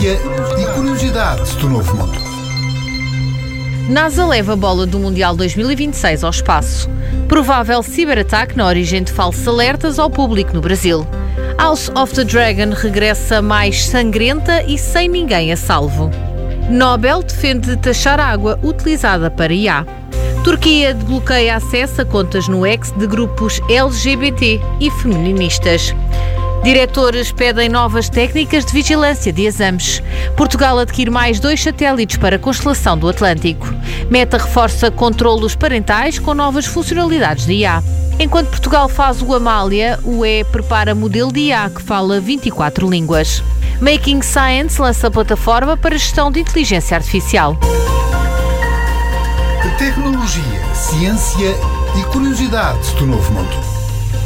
ciência e curiosidades do novo mundo. NASA leva a bola do Mundial 2026 ao espaço. Provável ciberataque na origem de falsos alertas ao público no Brasil. House of the Dragon regressa mais sangrenta e sem ninguém a salvo. Nobel defende taxar água utilizada para IA. Turquia desbloqueia acesso a contas no X de grupos LGBT e feministas. Diretores pedem novas técnicas de vigilância de exames. Portugal adquire mais 2 satélites para a constelação do Atlântico. Meta reforça controlos parentais com novas funcionalidades de IA. Enquanto Portugal faz o Amália, o UE prepara modelo de IA que fala 24 línguas. Making Science lança plataforma para gestão de inteligência artificial. Tecnologia, ciência e curiosidades do novo mundo.